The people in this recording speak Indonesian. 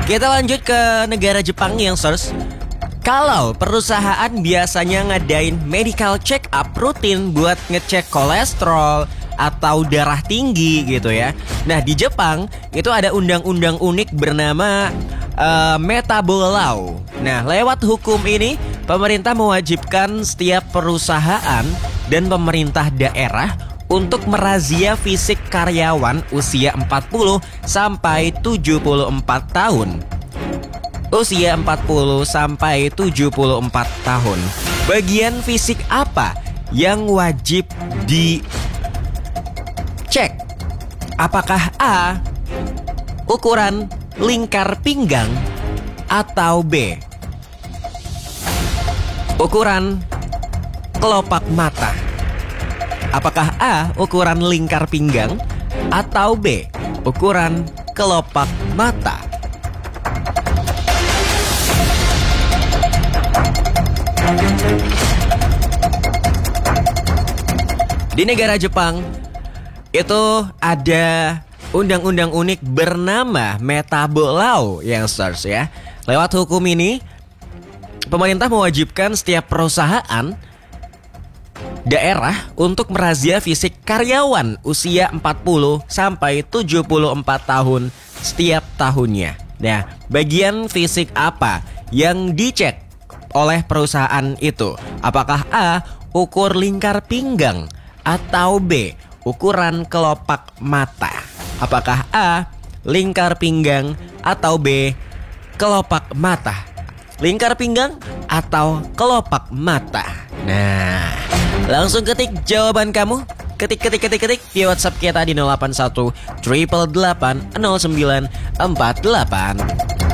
Kita lanjut ke negara Jepang yang source. Kalau perusahaan biasanya ngadain medical check up rutin buat ngecek kolesterol atau darah tinggi gitu ya. Nah di Jepang itu ada undang-undang unik bernama Metabol Law. Nah lewat hukum ini pemerintah mewajibkan setiap perusahaan dan pemerintah daerah untuk merazia fisik karyawan usia 40 sampai 74 tahun. Usia 40 sampai 74 tahun. Bagian fisik apa yang wajib dicek? Apakah A, ukuran lingkar pinggang, atau B, ukuran kelopak mata? Apakah A, ukuran lingkar pinggang, atau B, ukuran kelopak mata? Di negara Jepang itu ada undang-undang unik bernama Metabol Law yang source ya. Lewat hukum ini pemerintah mewajibkan setiap perusahaan daerah untuk merazia fisik karyawan usia 40 sampai 74 tahun setiap tahunnya. Nah, bagian fisik apa yang dicek oleh perusahaan itu? Apakah A, ukur lingkar pinggang, atau B, ukuran kelopak mata? Apakah A, lingkar pinggang, atau B, kelopak mata? Lingkar pinggang atau kelopak mata? Nah, langsung ketik jawaban kamu. Ketik di WhatsApp kita di 081 888 0948.